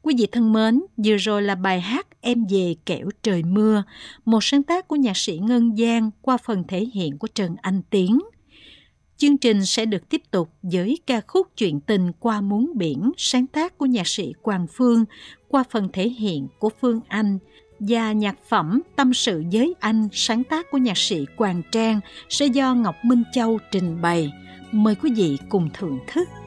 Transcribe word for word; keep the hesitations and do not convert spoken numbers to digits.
Quý vị thân mến, vừa rồi là bài hát Em về kẻo trời mưa, một sáng tác của nhạc sĩ Ngân Giang qua phần thể hiện của Trần Anh Tiến. Chương trình sẽ được tiếp tục với ca khúc Chuyện tình qua muống biển, sáng tác của nhạc sĩ Quang Phương qua phần thể hiện của Phương Anh, và nhạc phẩm Tâm sự với anh, sáng tác của nhạc sĩ Quang Trang sẽ do Ngọc Minh Châu trình bày. Mời quý vị cùng thưởng thức.